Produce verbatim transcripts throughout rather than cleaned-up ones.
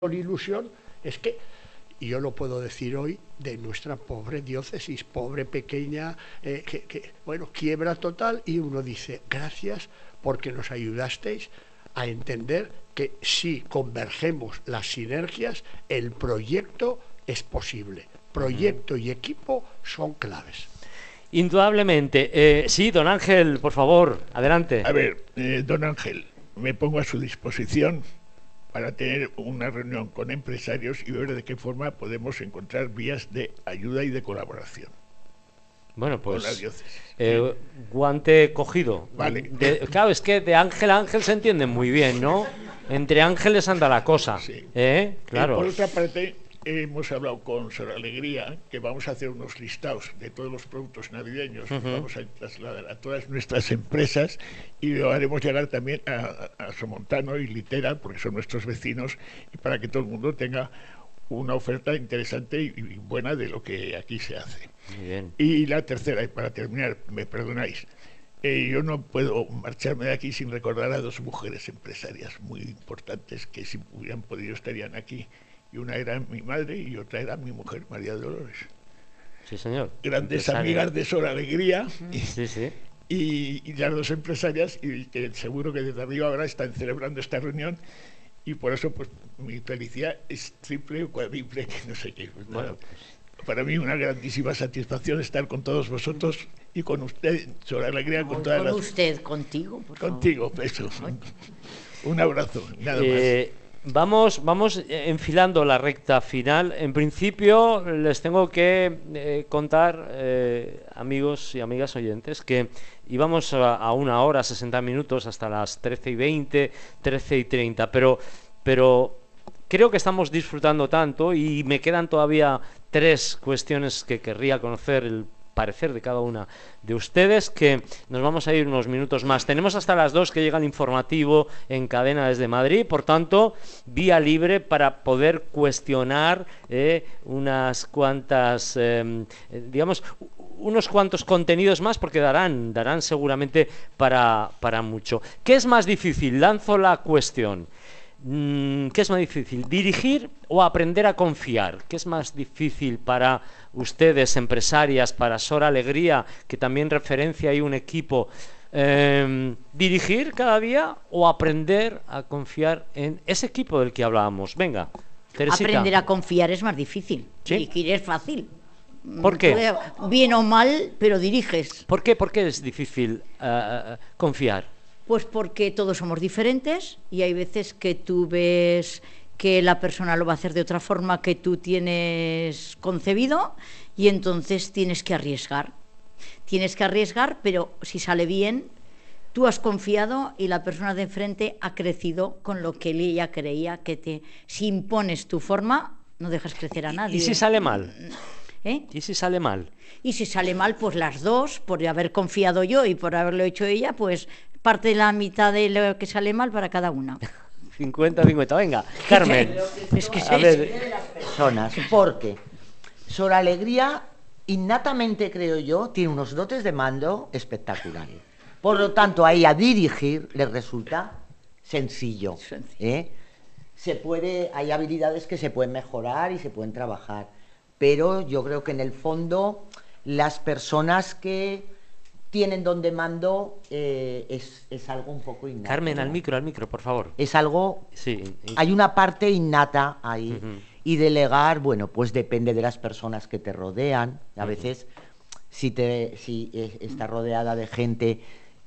con ilusión, es que, y yo lo puedo decir hoy, de nuestra pobre diócesis, pobre pequeña, eh, que, que, bueno, quiebra total, y uno dice, gracias porque nos ayudasteis a entender que si convergemos las sinergias, el proyecto es posible. Proyecto y equipo son claves. Indudablemente. Eh, sí, don Ángel, por favor, adelante. A ver, eh, don Ángel, me pongo a su disposición para tener una reunión con empresarios y ver de qué forma podemos encontrar vías de ayuda y de colaboración. Bueno, pues con la diócesis. Eh, sí. Guante cogido. Vale. De, claro, es que de Ángel a Ángel se entiende muy bien, ¿no? Entre ángeles anda la cosa. Sí. ¿Eh? Claro. Eh, por otra parte, hemos hablado con Sor Alegría que vamos a hacer unos listados de todos los productos navideños uh-huh. que vamos a trasladar a todas nuestras empresas y lo haremos llegar también a, a Somontano y Litera, porque son nuestros vecinos, y para que todo el mundo tenga una oferta interesante y, y buena de lo que aquí se hace. Muy bien. Y la tercera, y para terminar, me perdonáis, eh, yo no puedo marcharme de aquí sin recordar a dos mujeres empresarias muy importantes que si hubieran podido estarían aquí. Y una era mi madre y otra era mi mujer, María Dolores. Sí, señor. Grandes Empresaria. Amigas de Sor Alegría. Y, sí, sí. Y, y las dos empresarias, y que seguro que desde arriba ahora están celebrando esta reunión. Y por eso, pues, mi felicidad es triple o cuádruple, que no sé qué. Pues, bueno, pues... Para mí una grandísima satisfacción estar con todos vosotros y con usted, Sor Alegría, con no, todas con las... usted, contigo, por Contigo, favor. eso. Un abrazo, nada eh... más. Vamos, vamos enfilando la recta final. En principio les tengo que eh, contar, eh, amigos y amigas oyentes, que íbamos a, a una hora, sesenta minutos, hasta las trece y veinte, trece y treinta, pero, pero creo que estamos disfrutando tanto y me quedan todavía tres cuestiones que querría conocer el parecer de cada una de ustedes, que nos vamos a ir unos minutos más. Tenemos hasta las dos que llega el informativo en cadena desde Madrid, por tanto, vía libre para poder cuestionar eh, unas cuantas, eh, digamos, unos cuantos contenidos más, porque darán, darán seguramente para, para mucho. ¿Qué es más difícil? Lanzo la cuestión. ¿Qué es más difícil? ¿Dirigir o aprender a confiar? ¿Qué es más difícil para ustedes, empresarias, para Sor Alegría, que también referencia ahí un equipo? Eh, ¿Dirigir cada día o aprender a confiar en ese equipo del que hablábamos? Venga, Teresita. Aprender a confiar es más difícil. ¿Sí? Dirigir es fácil. ¿Por qué? Bien o mal, pero diriges. ¿Por qué? ¿Por qué es difícil uh, confiar? Pues porque todos somos diferentes y hay veces que tú ves que la persona lo va a hacer de otra forma que tú tienes concebido y entonces tienes que arriesgar. Tienes que arriesgar, pero si sale bien, tú has confiado y la persona de enfrente ha crecido con lo que ella creía que te... Si impones tu forma, no dejas crecer a nadie. ¿Y si sale mal? ¿Eh? ¿Y si sale mal? Y si sale mal, pues las dos, por haber confiado yo y por haberlo hecho ella, pues parte de la mitad de lo que sale mal para cada una. cincuenta cincuenta, venga, Carmen. Es que a ver. De las personas, porque Sor Alegría, innatamente creo yo, tiene unos dotes de mando espectaculares. Por lo tanto, a ella dirigir le resulta sencillo. ¿eh? Se puede, hay habilidades que se pueden mejorar y se pueden trabajar, pero yo creo que en el fondo las personas que tienen don de mando eh, es, es algo un poco innato. Carmen, ¿no? al micro, al micro, por favor. Es algo... Sí. Hay una parte innata ahí. Uh-huh. Y delegar, bueno, pues depende de las personas que te rodean. A uh-huh. veces, si, te, si eh, estás rodeada de gente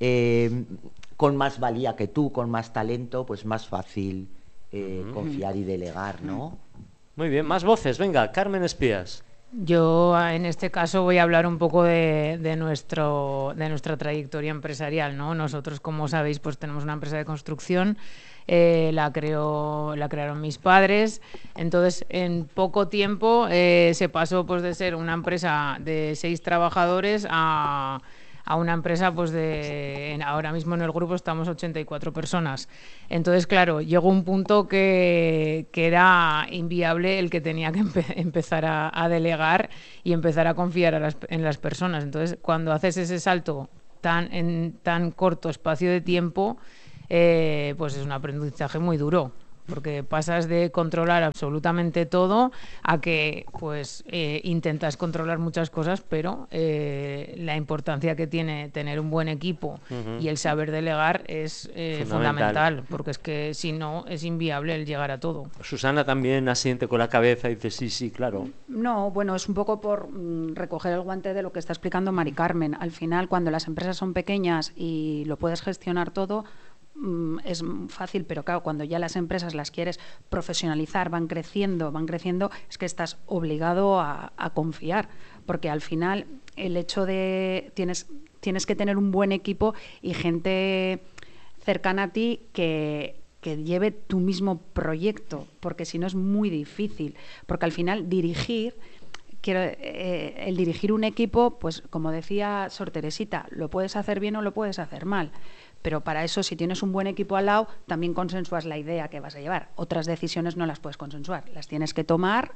eh, con más valía que tú, con más talento, pues más fácil eh, uh-huh. confiar y delegar, ¿no? Muy bien, más voces. Venga, Carmen Espías. Yo en este caso voy a hablar un poco de, de, nuestro, de nuestra trayectoria empresarial, ¿no? Nosotros, como sabéis, pues tenemos una empresa de construcción, eh, la, creó, la crearon mis padres, entonces en poco tiempo eh, se pasó pues de ser una empresa de seis trabajadores a... a una empresa, pues de ahora mismo en el grupo estamos ochenta y cuatro personas. Entonces, claro, llegó un punto que, que era inviable el que tenía que empe empezar a, a delegar y empezar a confiar a las, en las personas. Entonces, cuando haces ese salto tan en tan corto espacio de tiempo, eh, pues es un aprendizaje muy duro, porque pasas de controlar absolutamente todo a que pues eh, intentas controlar muchas cosas, pero eh, la importancia que tiene tener un buen equipo uh-huh. y el saber delegar es eh, fundamental. fundamental, porque es que si no es inviable el llegar a todo. Susana también asiente con la cabeza y dice sí, sí, claro. No, bueno, es un poco por mm, recoger el guante de lo que está explicando Mari Carmen. Al final, cuando las empresas son pequeñas y lo puedes gestionar todo, mm, es fácil, pero claro, cuando ya las empresas las quieres profesionalizar, van creciendo, van creciendo, es que estás obligado a, a confiar, porque al final el hecho de tienes tienes que tener un buen equipo y gente cercana a ti que que lleve tu mismo proyecto, porque si no es muy difícil, porque al final dirigir, quiero, eh, el dirigir un equipo, pues como decía Sor Teresita, lo puedes hacer bien o lo puedes hacer mal, pero para eso si tienes un buen equipo al lado, también consensuas la idea que vas a llevar. Otras decisiones no las puedes consensuar, las tienes que tomar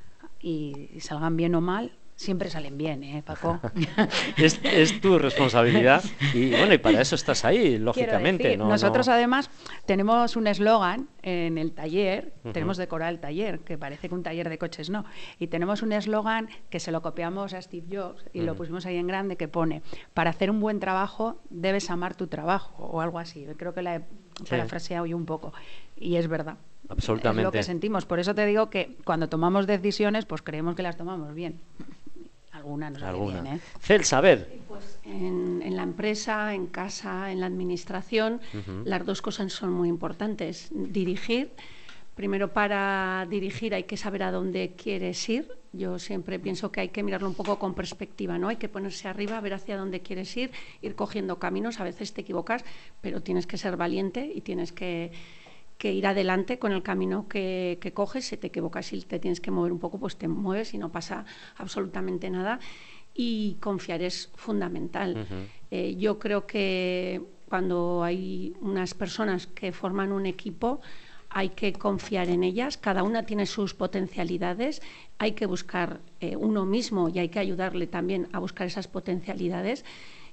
y, y salgan bien o mal, siempre salen bien, ¿eh, Paco? es, es tu responsabilidad y bueno, y para eso estás ahí, lógicamente. Decir, ¿no? Nosotros no... además tenemos un eslogan en el taller, uh-huh. tenemos decorado el taller, que parece que un taller de coches no, y tenemos un eslogan que se lo copiamos a Steve Jobs y uh-huh. lo pusimos ahí en grande, que pone: para hacer un buen trabajo debes amar tu trabajo, o algo así. Creo que la he parafraseado yo un poco, y es verdad. Absolutamente. Es lo que sentimos. Por eso te digo que cuando tomamos decisiones, pues creemos que las tomamos bien. Alguna no sale Alguna. bien, ¿eh? Celsa, a ver. Pues en, en la empresa, en casa, en la administración, uh-huh. las dos cosas son muy importantes. Dirigir, primero para dirigir hay que saber a dónde quieres ir. Yo siempre pienso que hay que mirarlo un poco con perspectiva, ¿no? Hay que ponerse arriba, ver hacia dónde quieres ir, ir cogiendo caminos. A veces te equivocas, pero tienes que ser valiente y tienes que... que ir adelante con el camino que, que coges. Si te equivocas y te tienes que mover un poco, pues te mueves y no pasa absolutamente nada. Y confiar es fundamental. Uh-huh. Eh, yo creo que cuando hay unas personas que forman un equipo, hay que confiar en ellas. Cada una tiene sus potencialidades. Hay que buscar eh, uno mismo y hay que ayudarle también a buscar esas potencialidades.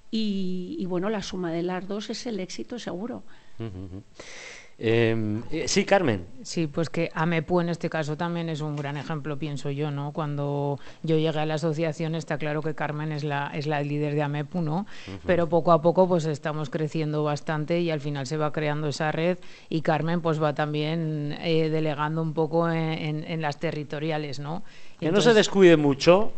Y, y bueno, la suma de las dos es el éxito seguro. Uh-huh. Eh, sí, Carmen. Sí, pues que AMEPU en este caso también es un gran ejemplo, pienso yo, ¿no? Cuando yo llegué a la asociación está claro que Carmen es la es la líder de AMEPU, ¿no? Uh-huh. Pero poco a poco pues estamos creciendo bastante y al final se va creando esa red y Carmen pues va también eh, delegando un poco en, en, en las territoriales, ¿no? Que Entonces, no se descuide mucho.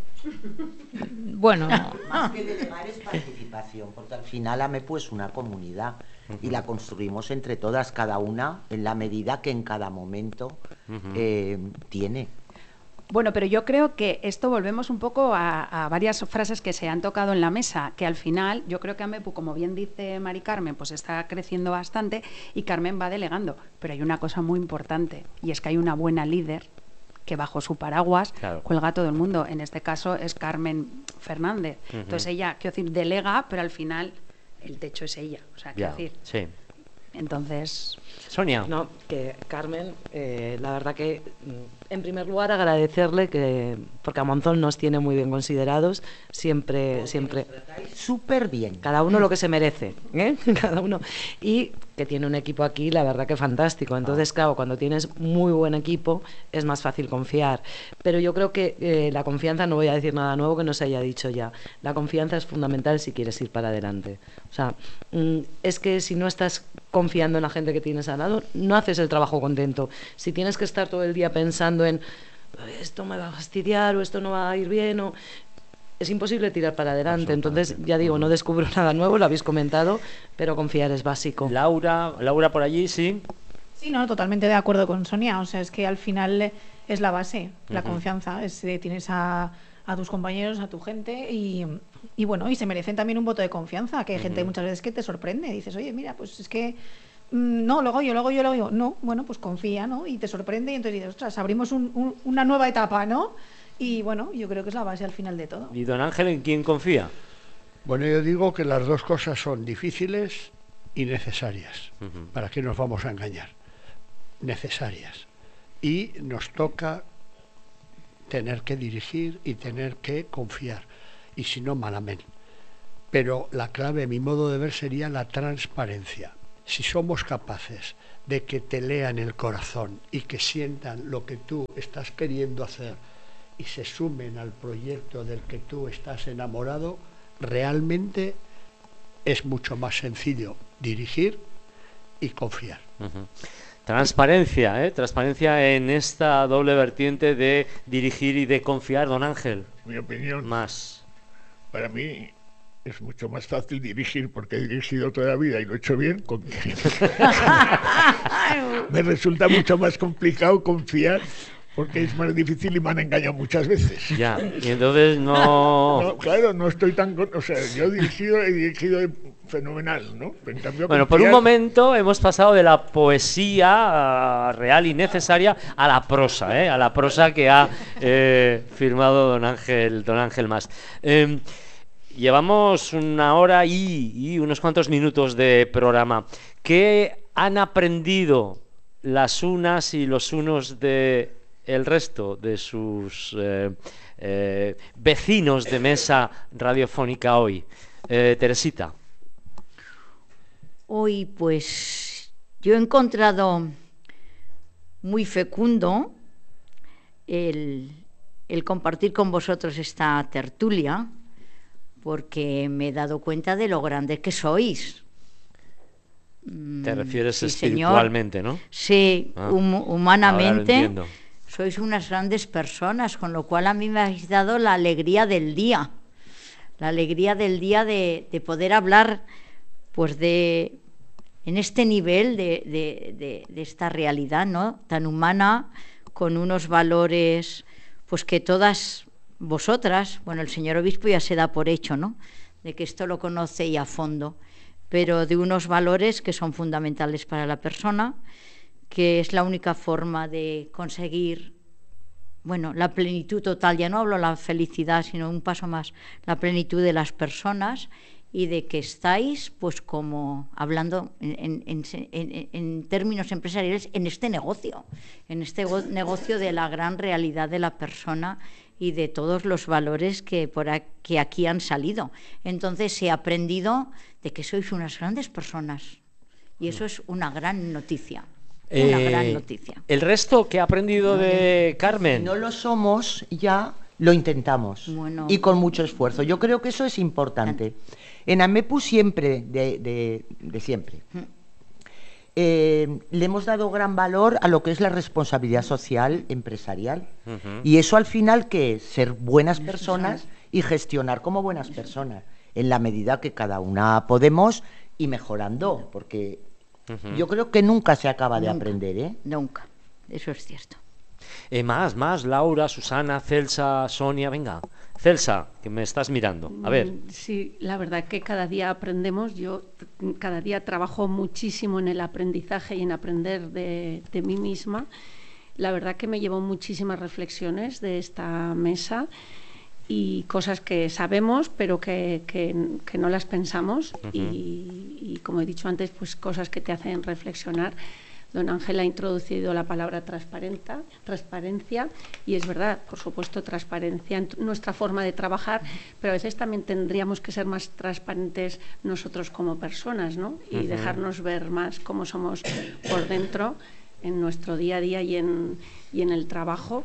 Bueno, más que delegar es participación, porque al final AMEPU es una comunidad uh-huh. y la construimos entre todas, cada una en la medida que en cada momento uh-huh. eh, tiene. Bueno, pero yo creo que esto volvemos un poco a, a varias frases que se han tocado en la mesa, que al final yo creo que AMEPU, como bien dice Mari Carmen, pues está creciendo bastante y Carmen va delegando, pero hay una cosa muy importante y es que hay una buena líder que bajo su paraguas claro. cuelga todo el mundo. En este caso es Carmen Fernández. Uh-huh. Entonces ella, quiero decir, delega, pero al final el techo es ella. O sea, quiero decir. Sí. Entonces. Sonia. No, que Carmen, eh, la verdad que, en primer lugar, agradecerle que, porque a Monzón nos tiene muy bien considerados, siempre, porque siempre. Súper bien. Cada uno lo que se merece, ¿eh? Cada uno. Y que tiene un equipo aquí, la verdad que fantástico. Entonces, claro, cuando tienes muy buen equipo, es más fácil confiar. Pero yo creo que eh, la confianza, no voy a decir nada nuevo que no se haya dicho ya. La confianza es fundamental si quieres ir para adelante. O sea, mm, es que si no estás confiando en la gente que tienes al lado, no haces el trabajo contento. Si tienes que estar todo el día pensando en esto me va a fastidiar o esto no va a ir bien, o es imposible tirar para adelante. Entonces, ya digo, no descubro nada nuevo, lo habéis comentado, pero confiar es básico. Laura, Laura por allí, sí. Sí, no, totalmente de acuerdo con Sonia. O sea, es que al final es la base, la uh-huh. confianza. Es, eh, tienes a, a tus compañeros, a tu gente y, y bueno, y se merecen también un voto de confianza, que hay uh-huh. gente muchas veces que te sorprende. Dices, oye, mira, pues es que mmm, no, luego yo, luego yo, luego yo. No, bueno, pues confía, ¿no? Y te sorprende y entonces dices, ostras, abrimos un, un, una nueva etapa, ¿no? Y bueno, yo creo que es la base al final de todo. ¿Y don Ángel en quién confía? Bueno, yo digo que las dos cosas son difíciles y necesarias. Uh-huh. ¿Para qué nos vamos a engañar? Necesarias. Y nos toca tener que dirigir y tener que confiar. Y si no, malamente. Pero la clave, a mi modo de ver, sería la transparencia. si somos capaces de que te lean el corazón y que sientan lo que tú estás queriendo hacer y se sumen al proyecto del que tú estás enamorado, realmente es mucho más sencillo dirigir y confiar. Uh-huh. Transparencia, ¿eh? Transparencia en esta doble vertiente de dirigir y de confiar, don Ángel. Mi opinión. Más. Para mí es mucho más fácil dirigir porque he dirigido toda la vida y lo he hecho bien. Con que... Me resulta mucho más complicado confiar porque es más difícil y me han engañado muchas veces. Ya, y entonces no... no claro, no estoy tan... O sea, yo he dirigido, he dirigido fenomenal, ¿no? En cambio, bueno, confiar... por un momento hemos pasado de la poesía uh, real y necesaria a la prosa, ¿eh? A la prosa que ha eh, firmado don Ángel, don Ángel Mas. Eh, llevamos una hora y, y unos cuantos minutos de programa. ¿Qué han aprendido las unas y los unos de el resto de sus eh, eh, vecinos de mesa radiofónica hoy? Eh, Teresita. Hoy, pues, yo he encontrado muy fecundo el, el compartir con vosotros esta tertulia, porque me he dado cuenta de lo grande que sois. Te refieres sí, espiritualmente, señor. ¿no? Sí, ah, hum, humanamente lo sois unas grandes personas, con lo cual a mí me habéis dado la alegría del día, la alegría del día de, de poder hablar, pues de en este nivel de, de, de, de esta realidad, ¿no? Tan humana, con unos valores, pues que todas vosotras, bueno, el señor obispo ya se da por hecho, ¿no? De que esto lo conoce y a fondo, pero de unos valores que son fundamentales para la persona, que es la única forma de conseguir, bueno, la plenitud total. Ya no hablo de la felicidad, sino un paso más, la plenitud de las personas, y de que estáis, pues como hablando en, en, en, en términos empresariales, en este negocio, en este negocio de la gran realidad de la persona y de todos los valores que, por aquí, que aquí han salido. Entonces he aprendido de que sois unas grandes personas, y eso es una gran noticia. Una eh, gran noticia. ¿El resto que ha aprendido de Carmen? Si no lo somos, ya lo intentamos. Bueno, y con mucho esfuerzo. Yo creo que eso es importante. En AMEPU siempre, de, de, de siempre, eh, le hemos dado gran valor a lo que es la responsabilidad social empresarial. Uh-huh. Y eso al final, ¿qué es? Ser buenas personas y gestionar como buenas personas, en la medida que cada una podemos y mejorando, porque uh-huh. yo creo que nunca se acaba nunca, de aprender, ¿eh? Nunca, eso es cierto. Eh, más, más, Laura, Susana, Celsa, Sonia, venga. Celsa, que me estás mirando, a ver. Sí, la verdad que cada día aprendemos. Yo cada día trabajo muchísimo en el aprendizaje y en aprender de, de mí misma. La verdad que me llevo muchísimas reflexiones de esta mesa y cosas que sabemos, pero que, que, que no las pensamos. Uh-huh. y, y como he dicho antes, pues cosas que te hacen reflexionar. Don Ángel ha introducido la palabra transparencia, transparencia, y es verdad, por supuesto, transparencia en nuestra forma de trabajar, pero a veces también tendríamos que ser más transparentes nosotros como personas, ¿no? Y uh-huh. dejarnos ver más cómo somos por dentro, en nuestro día a día y en, y en el trabajo.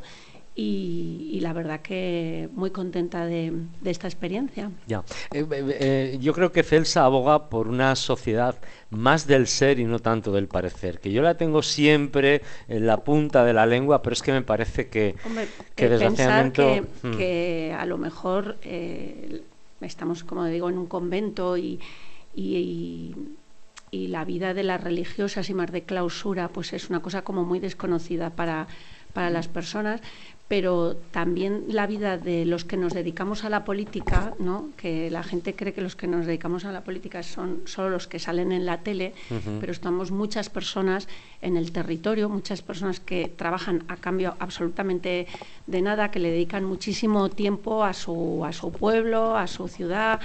Y, y la verdad que muy contenta de, de esta experiencia. Ya, eh, eh, yo creo que Celsa aboga por una sociedad más del ser y no tanto del parecer, que yo la tengo siempre en la punta de la lengua, pero es que me parece que, Hombre, que eh, desgraciadamente pensar que, hmm. que a lo mejor eh, estamos, como digo, en un convento y, y, y y la vida de las religiosas y más de clausura, pues es una cosa como muy desconocida para, para las personas, pero también la vida de los que nos dedicamos a la política, ¿no? Que la gente cree que los que nos dedicamos a la política son solo los que salen en la tele, uh-huh. pero estamos muchas personas en el territorio, muchas personas que trabajan a cambio absolutamente de nada, que le dedican muchísimo tiempo a su, a su pueblo, a su ciudad,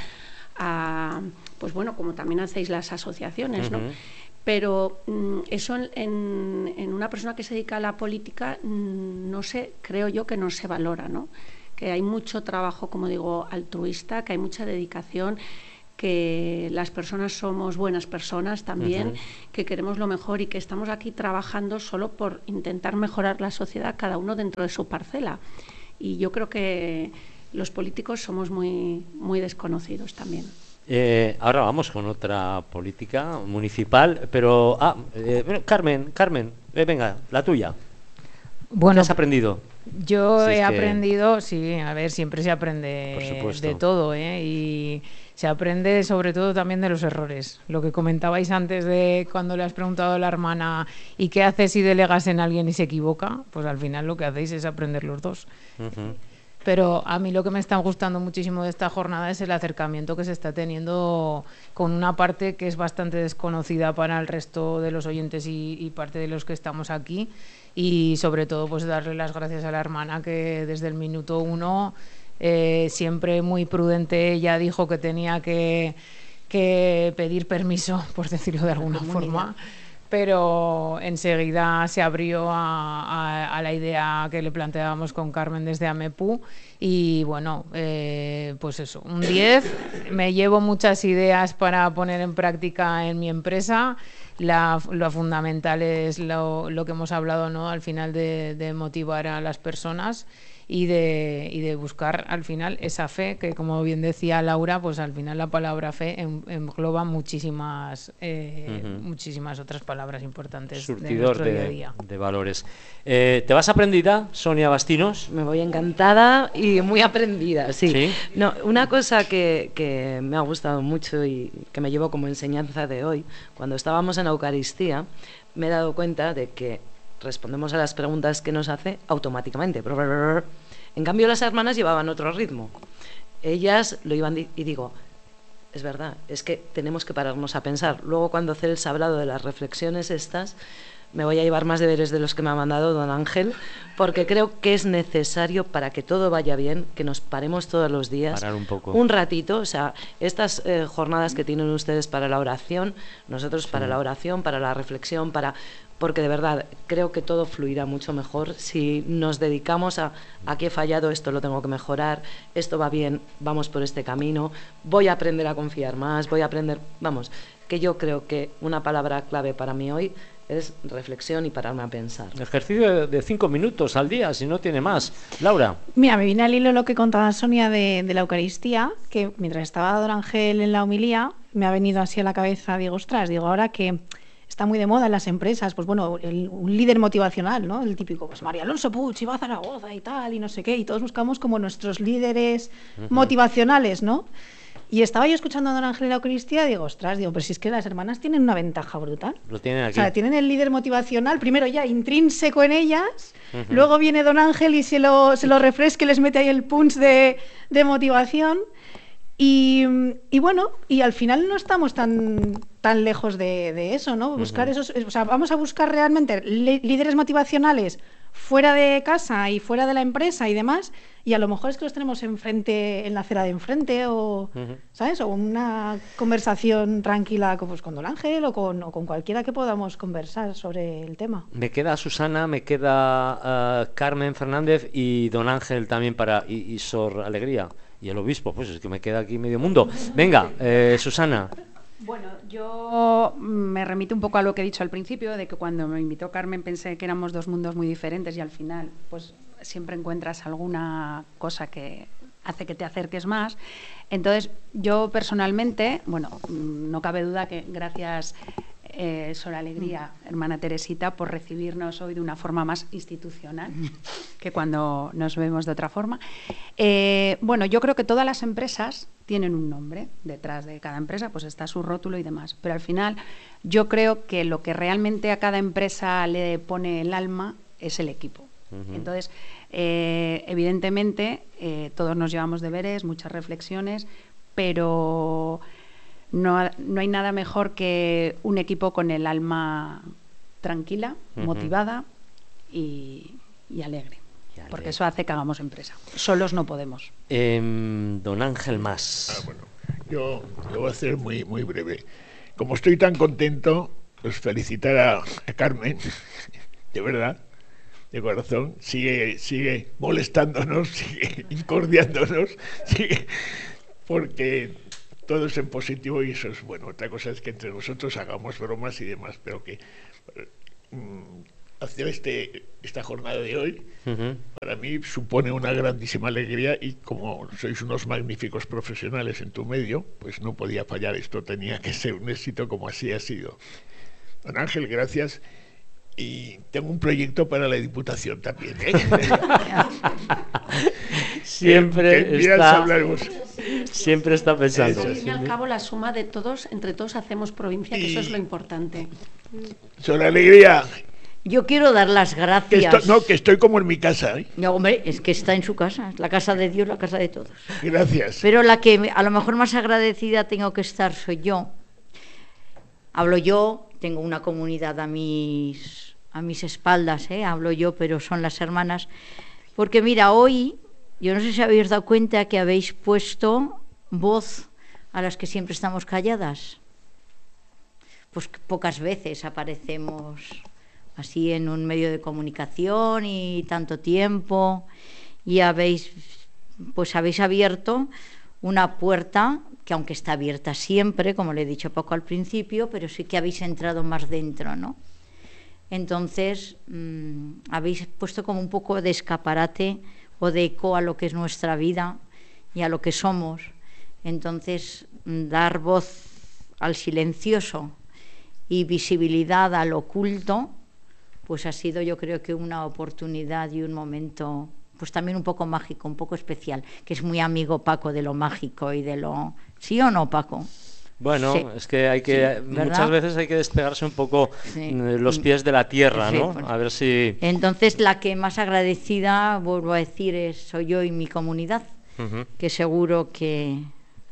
a, pues bueno, como también hacéis las asociaciones, ¿no? Uh-huh. Pero mm, eso en, en, en una persona que se dedica a la política, mm, no sé, creo yo que no se valora, ¿no? Que hay mucho trabajo, como digo, altruista, que hay mucha dedicación, que las personas somos buenas personas también, uh-huh. que queremos lo mejor y que estamos aquí trabajando solo por intentar mejorar la sociedad, cada uno dentro de su parcela. Y yo creo que los políticos somos muy, muy desconocidos también. Eh, ahora vamos con otra política municipal, pero... Ah, eh, bueno, Carmen, Carmen, eh, venga, la tuya. Bueno, ¿qué has aprendido? Yo Si he es que- aprendido, sí, a ver, siempre se Por aprende supuesto. de todo, ¿eh? Y se aprende sobre todo también de los errores. Lo que comentabais antes de cuando le has preguntado a la hermana ¿y qué haces si delegas en alguien y se equivoca? Pues al final lo que hacéis es aprender los dos. Ujú. Pero a mí lo que me está gustando muchísimo de esta jornada es el acercamiento que se está teniendo con una parte que es bastante desconocida para el resto de los oyentes y, y parte de los que estamos aquí. Y sobre todo pues darle las gracias a la hermana que desde el minuto uno, eh, siempre muy prudente, ella dijo que tenía que, que pedir permiso, por decirlo de alguna forma. Pero enseguida se abrió a, a- a la idea que le planteábamos con Carmen desde AMEPU y bueno, eh, pues eso, un diez, me llevo muchas ideas para poner en práctica en mi empresa. La, lo fundamental es lo, lo que hemos hablado, ¿no? Al final de, de motivar a las personas y de, y de buscar al final esa fe que, como bien decía Laura, pues al final la palabra fe en- engloba muchísimas eh, Ujú. muchísimas otras palabras importantes de Surtidor nuestro día a de, día. de valores. Eh, ¿Te vas aprendida, Sonia Bastinos? Me voy encantada y muy aprendida, sí. ¿Sí? No, una cosa que, que me ha gustado mucho y que me llevo como enseñanza de hoy, cuando estábamos en Eucaristía, me he dado cuenta de que respondemos a las preguntas que nos hace automáticamente. En cambio, las hermanas llevaban otro ritmo. Ellas lo iban di- y digo, es verdad, es que tenemos que pararnos a pensar. Luego, cuando Cels ha hablado de las reflexiones estas, me voy a llevar más deberes de los que me ha mandado don Ángel, porque creo que es necesario para que todo vaya bien, que nos paremos todos los días. Parar un poco. Un ratito, o sea, estas eh, jornadas que tienen ustedes para la oración, nosotros para la oración, para la reflexión, para... porque de verdad creo que todo fluirá mucho mejor si nos dedicamos a aquí he fallado, esto lo tengo que mejorar, esto va bien, vamos por este camino, voy a aprender a confiar más, voy a aprender, vamos, que yo creo que una palabra clave para mí hoy es reflexión y pararme a pensar. Ejercicio de- de cinco minutos al día, si no tiene más. Laura. Mira, me viene al hilo lo que contaba Sonia de, de la Eucaristía, que mientras estaba don Ángel en la homilía, me ha venido así a la cabeza, digo, ostras, digo, ahora que está muy de moda en las empresas, pues bueno, el- un líder motivacional, ¿no? El típico, pues María Alonso Puig, y va a Zaragoza y tal, y no sé qué, y todos buscamos como nuestros líderes Ujú. motivacionales, ¿no? Y estaba yo escuchando a don Ángel en la Eucaristía, digo, ostras, digo, pero si es que las hermanas tienen una ventaja brutal. Lo tienen O aquí. sea, tienen el líder motivacional, primero ya intrínseco en ellas, Ujú. luego viene don Ángel y se lo, se lo refresca y les mete ahí el punch de, de motivación. Y, y bueno, y al final no estamos tan, tan lejos de, de eso, ¿no? Buscar Ujú. esos, o sea, vamos a buscar realmente li- líderes motivacionales fuera de casa y fuera de la empresa y demás, y a lo mejor es que los tenemos enfrente, en la acera de enfrente, o, Ujú. ¿sabes? O una conversación tranquila con, pues, con don Ángel o con, o con cualquiera que podamos conversar sobre el tema. Me queda Susana, me queda ah, Carmen Fernández y don Ángel también para y, y Sor Alegría. Y el obispo, pues es que me queda aquí medio mundo. Venga, eh, Susana. Bueno, yo me remito un poco a lo que he dicho al principio, de que cuando me invitó Carmen pensé que éramos dos mundos muy diferentes y al final pues siempre encuentras alguna cosa que hace que te acerques más. Entonces, yo personalmente, bueno, mm, no cabe duda que gracias eh, Sor Alegría, hermana Teresita, por recibirnos hoy de una forma más institucional que cuando nos vemos de otra forma. Eh, bueno, yo creo que todas las empresas tienen un nombre. Detrás de cada empresa pues está su rótulo y demás. Pero al final yo creo que lo que realmente a cada empresa le pone el alma es el equipo. Ujú. Entonces, eh, evidentemente, eh, todos nos llevamos deberes, muchas reflexiones, pero no, ha- no hay nada mejor que un equipo con el alma tranquila, Ujú. motivada y, y alegre. Y alegre. Porque eso hace que hagamos empresa. Solos no podemos. Em, don Ángel más. Yo lo voy a hacer muy, muy breve. Como estoy tan contento, pues felicitar a, a Carmen, de verdad, de corazón. Sigue, sigue molestándonos, sigue incordiándonos, sigue, porque todo es en positivo y eso es bueno. Otra cosa es que entre nosotros hagamos bromas y demás, pero que mm, hacer este esta jornada de hoy uh-huh. para mí supone una grandísima alegría, y como sois unos magníficos profesionales en tu medio, pues no podía fallar, esto tenía que ser un éxito como así ha sido. Don Ángel, gracias. Y tengo un proyecto para la Diputación también, ¿eh? Siempre que, que está hablaremos. Siempre está pensando. Al fin y al cabo, la suma de todos, entre todos hacemos provincia, que y... eso es lo importante. Son alegría. Yo quiero dar las gracias. Que estoy, no, que estoy como en mi casa, ¿eh? No, hombre, es que está en su casa, es la casa de Dios, la casa de todos. Gracias. Pero la que a lo mejor más agradecida tengo que estar soy yo. Hablo yo, tengo una comunidad a mis, a mis espaldas, ¿eh? Hablo yo, pero son las hermanas. Porque mira, hoy, yo no sé si habéis dado cuenta que habéis puesto voz a las que siempre estamos calladas. Pues pocas veces aparecemos así en un medio de comunicación y tanto tiempo, y habéis, pues habéis abierto una puerta que, aunque está abierta siempre, como le he dicho poco al principio, pero sí que habéis entrado más dentro, ¿no? Entonces mmm, habéis puesto como un poco de escaparate o de eco a lo que es nuestra vida y a lo que somos. Entonces, dar voz al silencioso y visibilidad al oculto, pues ha sido, yo creo, que una oportunidad y un momento, pues también un poco mágico, un poco especial, que es muy amigo Paco de lo mágico y de lo... ¿Sí o no, Paco? Bueno, sí. es que hay que sí, muchas veces hay que despegarse un poco sí. los pies de la tierra, sí, ¿no? pues, a ver si... Entonces, la que más agradecida, vuelvo a decir, es, soy yo y mi comunidad, uh-huh. que seguro que,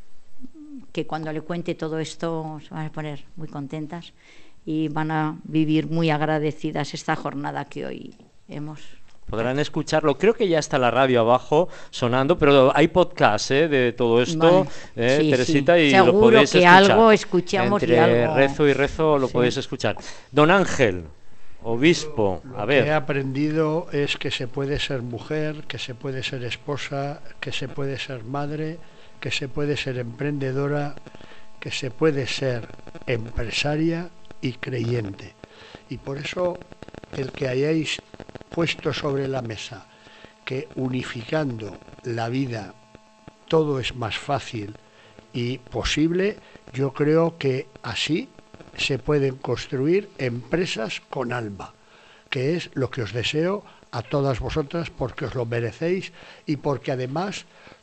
que cuando le cuente todo esto se van a poner muy contentas y van a vivir muy agradecidas esta jornada que hoy hemos... Podrán escucharlo. Creo que ya está la radio abajo sonando, pero hay podcast ¿eh? de todo esto, vale. eh, sí, Teresita, sí. y seguro lo podéis que escuchar. Algo escuchamos Entre y algo... rezo y rezo lo sí. podéis escuchar. Don Ángel, obispo, lo, lo a ver. Lo que he aprendido es que se puede ser mujer, que se puede ser esposa, que se puede ser madre, que se puede ser emprendedora, que se puede ser empresaria y creyente. Y por eso el que hayáis puesto sobre la mesa que unificando la vida todo es más fácil y posible, yo creo que así se pueden construir empresas con alma, que es lo que os deseo a todas vosotras, porque os lo merecéis y porque además,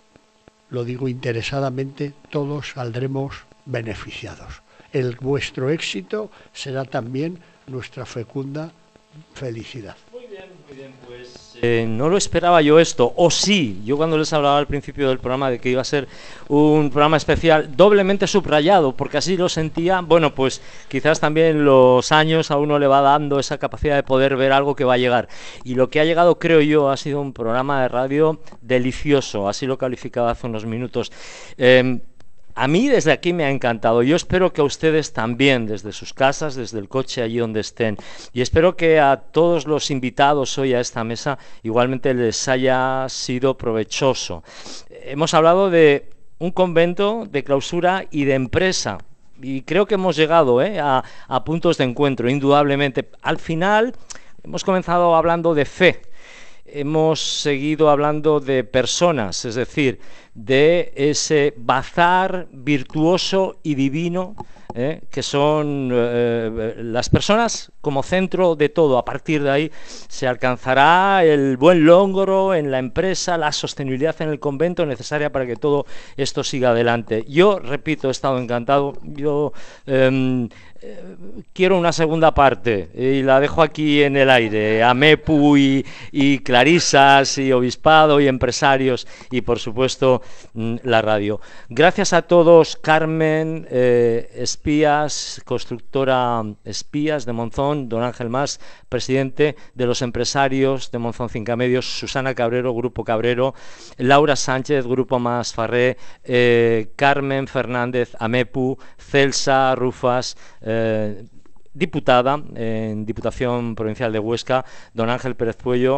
lo digo interesadamente, todos saldremos beneficiados. El vuestro éxito será también nuestra fecunda felicidad. Muy bien, muy bien, pues eh, no lo esperaba yo esto, o sí, yo cuando les hablaba al principio del programa de que iba a ser un programa especial doblemente subrayado, porque así lo sentía, bueno, pues quizás también los años a uno le va dando esa capacidad de poder ver algo que va a llegar, y lo que ha llegado, creo yo, ha sido un programa de radio delicioso, así lo calificaba hace unos minutos. Eh, A mí desde aquí me ha encantado. Yo espero que a ustedes también, desde sus casas, desde el coche, allí donde estén. Y espero que a todos los invitados hoy a esta mesa igualmente les haya sido provechoso. Hemos hablado de un convento, de clausura y de empresa. Y creo que hemos llegado ¿eh? a, a puntos de encuentro, indudablemente. Al final hemos comenzado hablando de fe. Hemos seguido hablando de personas, es decir, de ese bazar virtuoso y divino ¿eh? que son eh, las personas como centro de todo. A partir de ahí se alcanzará el buen logro en la empresa, la sostenibilidad en el convento necesaria para que todo esto siga adelante. Yo, repito, he estado encantado. Yo eh, eh, quiero una segunda parte y la dejo aquí en el aire. Amepu y, y Clarisas y Obispado y empresarios y, por supuesto, la radio. Gracias a todos. Carmen eh, Espías, constructora Espías de Monzón, don Ángel Mas, presidente de los empresarios de Monzón Cincamedios, Susana Cabrero, Grupo Cabrero, Laura Sánchez, Grupo Mas Farré, eh, Carmen Fernández, Amepu, Celsa Rufas, eh, diputada en Diputación Provincial de Huesca, don Ángel Pérez Puello,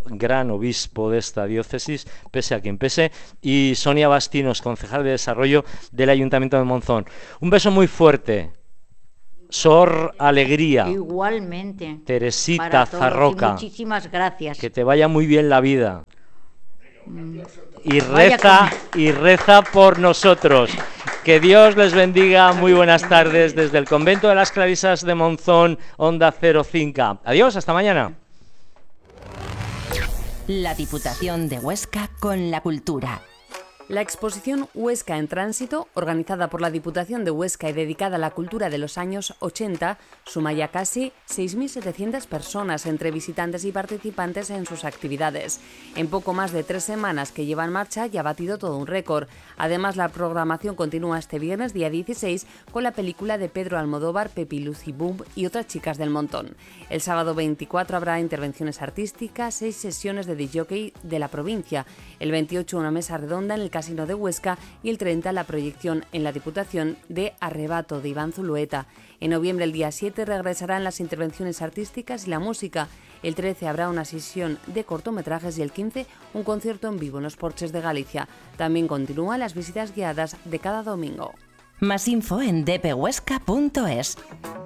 gran obispo de esta diócesis, pese a quien pese, y Sonia Bastinos, concejal de Desarrollo del Ayuntamiento de Monzón. Un beso muy fuerte. Sor Alegría. Igualmente. para Teresita todos, Zarroca. y muchísimas gracias. Que te vaya muy bien la vida. Mm. Y Vaya reza, y reza por nosotros. Que Dios les bendiga. Muy buenas tardes desde el Convento de las Clarisas de Monzón, Onda Cero Cinca. Adiós, hasta mañana. La Diputación de Huesca con la cultura. La exposición Huesca en Tránsito, organizada por la Diputación de Huesca y dedicada a la cultura de los años ochenta, suma ya casi seis mil setecientas personas entre visitantes y participantes en sus actividades. En poco más de tres semanas que lleva en marcha ya ha batido todo un récord. Además, la programación continúa este viernes, día dieciséis, con la película de Pedro Almodóvar, Pepi, Lucy Boom y otras chicas del montón. El sábado veinticuatro habrá intervenciones artísticas, seis sesiones de disc jockey de la provincia. El veintiocho una mesa redonda en el Casino de Huesca y el treinta la proyección en la Diputación de Arrebato de Iván Zulueta. En noviembre, el día siete, regresarán las intervenciones artísticas y la música. El trece habrá una sesión de cortometrajes y el quince un concierto en vivo en los Porches de Galicia. También continúan las visitas guiadas de cada domingo. Más info en d p huesca punto es.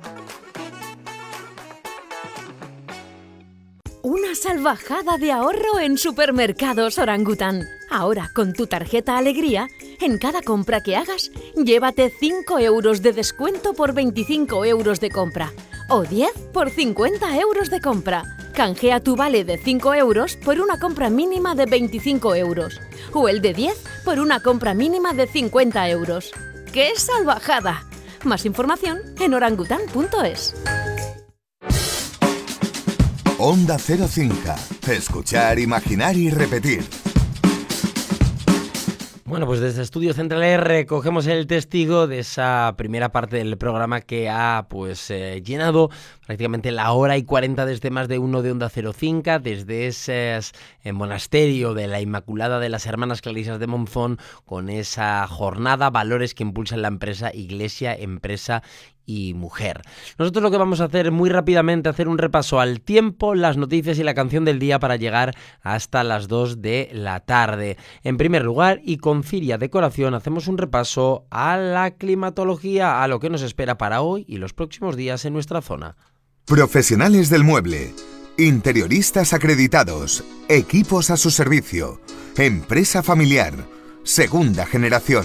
Una salvajada de ahorro en Supermercados Orangután. Ahora, con tu tarjeta Alegría, en cada compra que hagas, llévate cinco euros de descuento por veinticinco euros de compra. O diez por cincuenta euros de compra. Canjea tu vale de cinco euros por una compra mínima de veinticinco euros. O el de diez por una compra mínima de cincuenta euros. ¡Qué salvajada! Más información en orangután punto es. Onda Cero Cinca. Escuchar, imaginar y repetir. Bueno, pues desde Estudios Centrales recogemos el testigo de esa primera parte del programa que ha pues eh, llenado prácticamente la hora y cuarenta desde más de uno de Onda Cero Cinca, desde ese eh, monasterio de la Inmaculada de las Hermanas Clarisas de Monzón, con esa jornada Valores que impulsan la empresa, Iglesia, Empresa y Mujer. Nosotros lo que vamos a hacer muy rápidamente, hacer un repaso al tiempo, las noticias y la canción del día para llegar hasta las dos de la tarde. En primer lugar, y con Ciria Decoración, hacemos un repaso a la climatología, a lo que nos espera para hoy y los próximos días en nuestra zona. Profesionales del mueble, interioristas acreditados, equipos a su servicio, empresa familiar, segunda generación.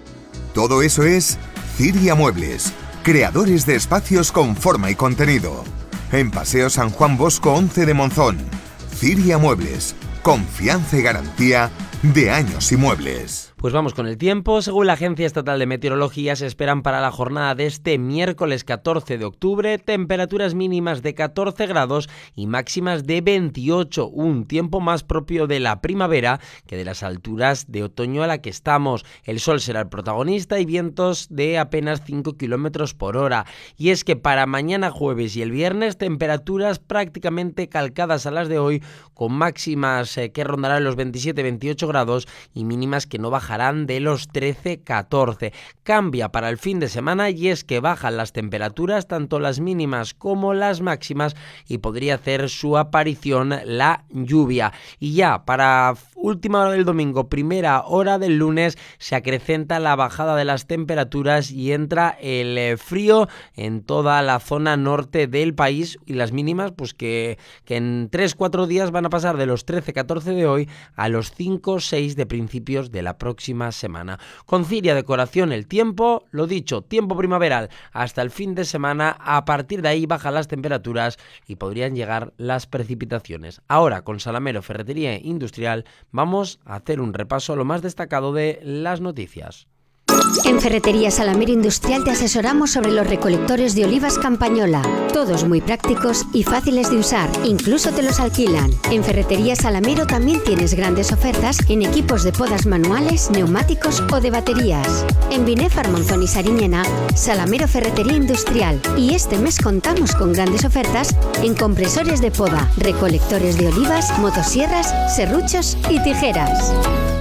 Todo eso es Ciria Muebles, creadores de espacios con forma y contenido. En Paseo San Juan Bosco once de Monzón. Ciria Muebles, confianza y garantía de años y muebles. Pues vamos con el tiempo. Según la Agencia Estatal de Meteorología, se esperan para la jornada de este miércoles catorce de octubre temperaturas mínimas de catorce grados y máximas de veintiocho, un tiempo más propio de la primavera que de las alturas de otoño a la que estamos. El sol será el protagonista y vientos de apenas cinco kilómetros por hora. Y es que para mañana jueves y el viernes temperaturas prácticamente calcadas a las de hoy, con máximas eh, que rondarán los veintisiete veintiocho grados y mínimas que no bajarán de los trece catorce. Cambia para el fin de semana y es que bajan las temperaturas, tanto las mínimas como las máximas, y podría hacer su aparición la lluvia. Y ya para última hora del domingo, primera hora del lunes, se acrecenta la bajada de las temperaturas y entra el frío en toda la zona norte del país, y las mínimas pues que, que en tres cuatro días van a pasar de los trece catorce de hoy a los cinco seis de principios de la próxima semana. Con Ciria Decoración, el tiempo, lo dicho, tiempo primaveral hasta el fin de semana. A partir de ahí bajan las temperaturas y podrían llegar las precipitaciones. Ahora, con Salamero Ferretería Industrial, vamos a hacer un repaso a lo más destacado de las noticias. En Ferretería Salamero Industrial te asesoramos sobre los recolectores de olivas Campañola. Todos muy prácticos y fáciles de usar, incluso te los alquilan. En Ferretería Salamero también tienes grandes ofertas en equipos de podas manuales, neumáticos o de baterías. En Binefar, Monzón y Sariñena, Salamero Ferretería Industrial. Y este mes contamos con grandes ofertas en compresores de poda, recolectores de olivas, motosierras, serruchos y tijeras.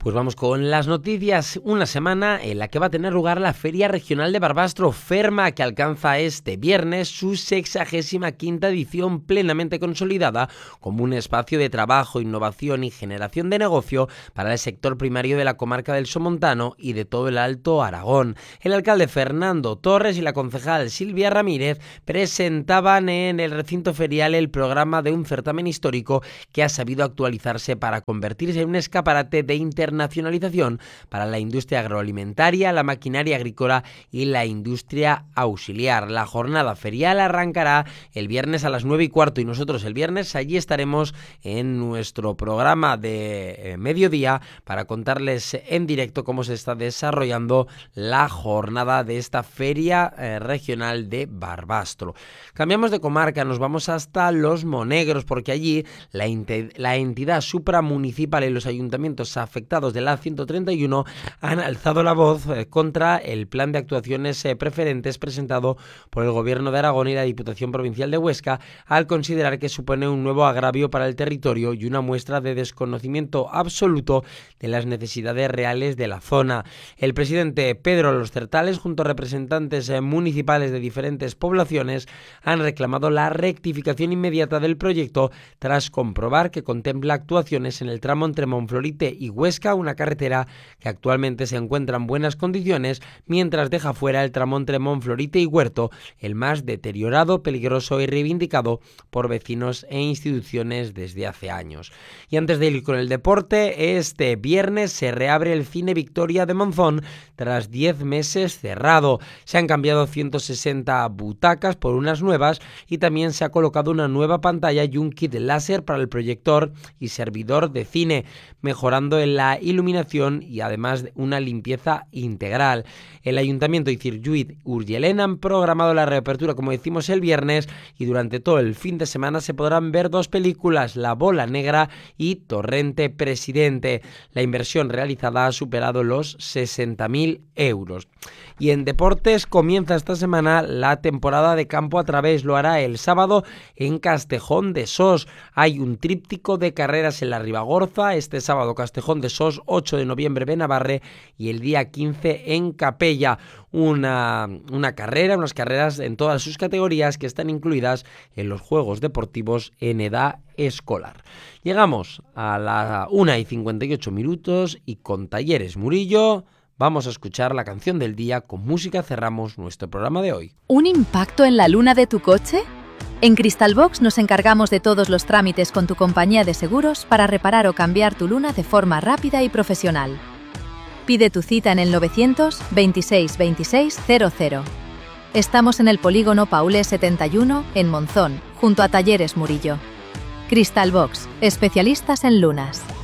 Pues vamos con las noticias. Una semana en la que va a tener lugar la Feria Regional de Barbastro, Ferma, que alcanza este viernes su sexagésima quinta edición, plenamente consolidada como un espacio de trabajo, innovación y generación de negocio para el sector primario de la comarca del Somontano y de todo el Alto Aragón. El alcalde Fernando Torres y la concejal Silvia Ramírez presentaban en el recinto ferial el programa de un certamen histórico que ha sabido actualizarse para convertirse en un escaparate de internacionalización para la industria agroalimentaria, la maquinaria agrícola y la industria auxiliar. La jornada ferial arrancará el viernes a las nueve y cuarto y nosotros el viernes allí estaremos en nuestro programa de eh, mediodía para contarles en directo cómo se está desarrollando la jornada de esta feria eh, regional de Barbastro. Cambiamos de comarca, nos vamos hasta Los Monegros porque allí la, la entidad supramunicipal y los ayuntamientos afectados de la ciento treinta y uno han alzado la voz eh, contra el plan de actuaciones eh, preferentes presentado por el Gobierno de Aragón y la Diputación Provincial de Huesca, al considerar que supone un nuevo agravio para el territorio y una muestra de desconocimiento absoluto de las necesidades reales de la zona. El presidente Pedro Los Certales, junto a representantes eh, municipales de diferentes poblaciones, han reclamado la rectificación inmediata del proyecto tras comprobar que contempla actuaciones en el tramo entre Monflorite y Huesca, una carretera que actualmente se encuentra en buenas condiciones, mientras deja fuera el tramo entre Monflorite y Huerto, el más deteriorado, peligroso y reivindicado por vecinos e instituciones desde hace años. Y antes de ir con el deporte, este viernes se reabre el Cine Victoria de Monzón tras diez meses cerrado. Se han cambiado ciento sesenta butacas por unas nuevas y también se ha colocado una nueva pantalla y un kit láser para el proyector y servidor de cine, mejorando en la iluminación y además una limpieza integral. El Ayuntamiento y Circuit Urgelén han programado la reapertura, como decimos, el viernes, y durante todo el fin de semana se podrán ver dos películas, La Bola Negra y Torrente Presidente. La inversión realizada ha superado los sesenta mil euros. Y en deportes comienza esta semana la temporada de campo a través. Lo hará el sábado en Castejón de Sos. Hay un tríptico de carreras en la Ribagorza. Este sábado Castejón de Sos, ocho de noviembre Benabarre y el día quince en Capella. Una, una carrera, unas carreras en todas sus categorías que están incluidas en los Juegos Deportivos en edad escolar. Llegamos a la una y cincuenta y ocho minutos y con Talleres Murillo vamos a escuchar la canción del día. Con música cerramos nuestro programa de hoy. ¿Un impacto en la luna de tu coche? En Cristalbox nos encargamos de todos los trámites con tu compañía de seguros para reparar o cambiar tu luna de forma rápida y profesional. Pide tu cita en el novecientos veintiséis veintiséis cero cero. Estamos en el polígono Paulé setenta y uno en Monzón, junto a Talleres Murillo. Cristalbox, especialistas en lunas.